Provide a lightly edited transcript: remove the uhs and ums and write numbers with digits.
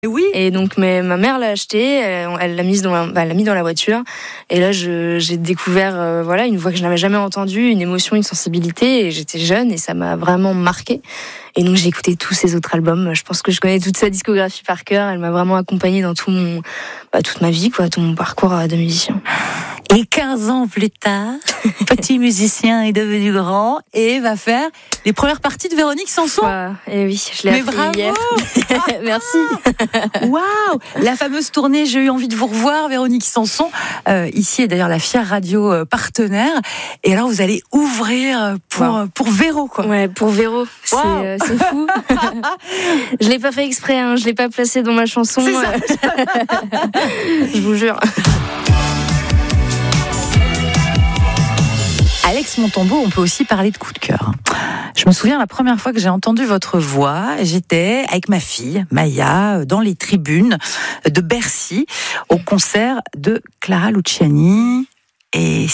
Oui. Et donc ma mère l'a acheté, elle l'a mise elle l'a mis dans la voiture. Et là j'ai découvert une voix que je n'avais jamais entendue, une émotion, une sensibilité. Et j'étais jeune et ça m'a vraiment marquée. Et donc j'ai écouté tous ses autres albums. Je pense que je connais toute sa discographie par cœur. Elle m'a vraiment accompagnée dans toute ma vie, tout mon parcours de musicien. Et 15 ans plus tard, petit musicien est devenu grand et va faire les premières parties de Véronique Sanson. Et oui, je l'ai appris hier. Merci. Waouh! La fameuse tournée, j'ai eu envie de vous revoir, Véronique Sanson. Ici est d'ailleurs la fière radio partenaire. Et alors vous allez ouvrir pour Véro, quoi. Ouais, pour Véro. C'est fou. Je l'ai pas fait exprès, hein. Je l'ai pas placé dans ma chanson. C'est ça. Je vous jure. Alex Montombeau, on peut aussi parler de coup de cœur. Je me souviens la première fois que j'ai entendu votre voix, j'étais avec ma fille, Maya, dans les tribunes de Bercy, au concert de Clara Luciani. Et